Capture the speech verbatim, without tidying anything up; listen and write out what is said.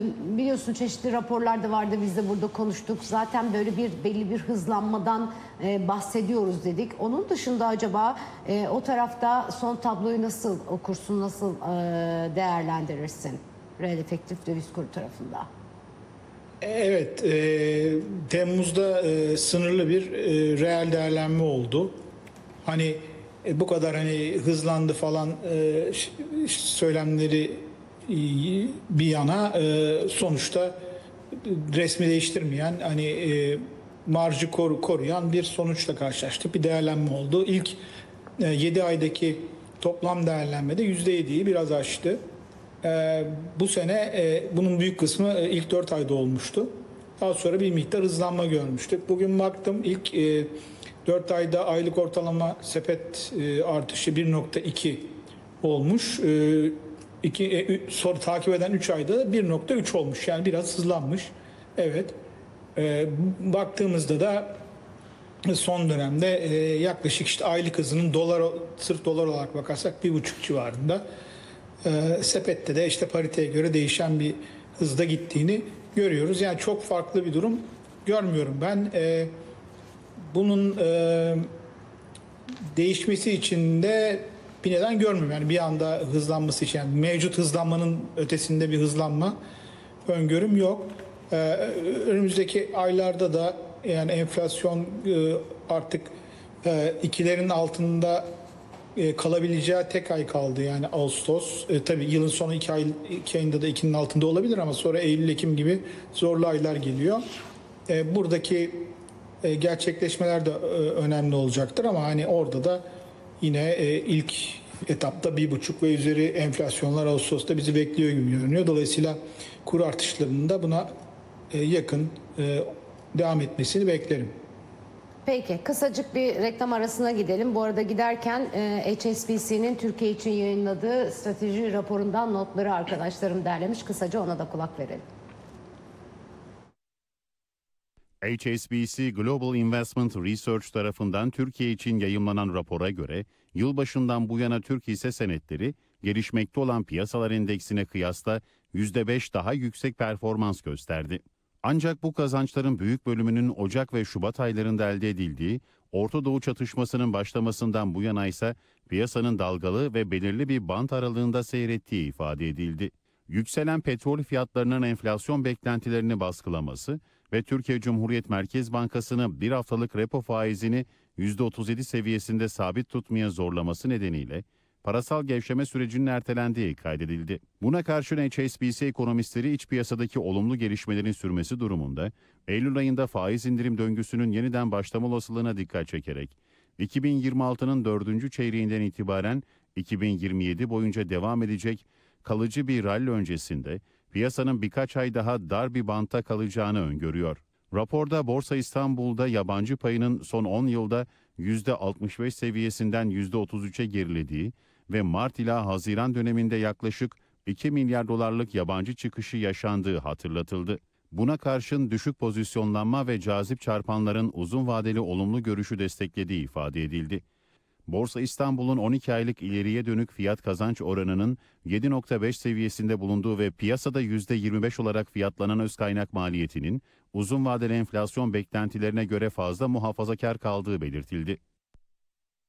Biliyorsun çeşitli raporlar da vardı, biz de burada konuştuk. Zaten böyle bir belli bir hızlanmadan e, bahsediyoruz dedik. Onun dışında acaba e, o tarafta son tabloyu nasıl okursun, nasıl e, değerlendirirsin? Reel efektif döviz kuru tarafında. Evet, e, Temmuz'da e, sınırlı bir e, reel değerlenme oldu. Hani e, bu kadar hani hızlandı falan e, söylemleri e, bir yana e, sonuçta resmi değiştirmeyen hani e, marjı koru, koruyan bir sonuçla karşılaştık. Bir değerlenme oldu. İlk e, yedi aydaki toplam değerlenmede yüzde yediyi biraz aştı. Ee, bu sene e, bunun büyük kısmı e, ilk dört ayda olmuştu. Daha sonra bir miktar hızlanma görmüştük. Bugün baktım ilk e, dört ayda aylık ortalama sepet e, artışı bir nokta iki olmuş. E, iki, e, sonra takip eden üç ayda bir nokta üç olmuş. Yani biraz hızlanmış. Evet. E, baktığımızda da son dönemde e, yaklaşık işte aylık hızının dolar, sırf dolar olarak bakarsak bir buçuk civarında. E, sepette de işte pariteye göre değişen bir hızda gittiğini görüyoruz. Yani çok farklı bir durum görmüyorum ben. E, bunun e, değişmesi için de bir neden görmüyorum. Yani bir anda hızlanması için, yani mevcut hızlanmanın ötesinde bir hızlanma öngörüm yok. E, önümüzdeki aylarda da yani enflasyon e, artık e, ikilerin altında e, kalabileceği tek ay kaldı, yani Ağustos. E, tabii yılın son iki, ay, iki ayında da ikinin altında olabilir ama sonra Eylül, Ekim gibi zorlu aylar geliyor. E, buradaki e, gerçekleşmeler de e, önemli olacaktır ama hani orada da yine e, ilk etapta bir buçuk ve üzeri enflasyonlar Ağustos'ta bizi bekliyor gibi görünüyor. Dolayısıyla kur artışlarının da buna e, yakın e, devam etmesini beklerim. Peki, kısacık bir reklam arasına gidelim. Bu arada giderken e, H S B C'nin Türkiye için yayınladığı strateji raporundan notları arkadaşlarım derlemiş. Kısaca ona da kulak verelim. H S B C Global Investment Research tarafından Türkiye için yayımlanan rapora göre yılbaşından bu yana Türk hisse senetleri gelişmekte olan piyasalar endeksine kıyasla yüzde beş daha yüksek performans gösterdi. Ancak bu kazançların büyük bölümünün Ocak ve Şubat aylarında elde edildiği, Orta Doğu çatışmasının başlamasından bu yana ise piyasanın dalgalı ve belirli bir bant aralığında seyrettiği ifade edildi. Yükselen petrol fiyatlarının enflasyon beklentilerini baskılaması ve Türkiye Cumhuriyet Merkez Bankası'nı bir haftalık repo faizini yüzde otuz yedi seviyesinde sabit tutmaya zorlaması nedeniyle parasal gevşeme sürecinin ertelendiği kaydedildi. Buna karşın H S B C ekonomistleri iç piyasadaki olumlu gelişmelerin sürmesi durumunda Eylül ayında faiz indirim döngüsünün yeniden başlama olasılığına dikkat çekerek iki bin yirmi altının dördüncü çeyreğinden itibaren iki bin yirmi yedi boyunca devam edecek kalıcı bir rally öncesinde piyasanın birkaç ay daha dar bir bantta kalacağını öngörüyor. Raporda Borsa İstanbul'da yabancı payının son on yılda yüzde altmış beş seviyesinden yüzde otuz üçe gerilediği ve Mart ila Haziran döneminde yaklaşık iki milyar dolarlık yabancı çıkışı yaşandığı hatırlatıldı. Buna karşın düşük pozisyonlanma ve cazip çarpanların uzun vadeli olumlu görüşü desteklediği ifade edildi. Borsa İstanbul'un on iki aylık ileriye dönük fiyat kazanç oranının yedi nokta beş seviyesinde bulunduğu ve piyasada yüzde yirmi beş olarak fiyatlanan öz kaynak maliyetinin uzun vadeli enflasyon beklentilerine göre fazla muhafazakar kaldığı belirtildi.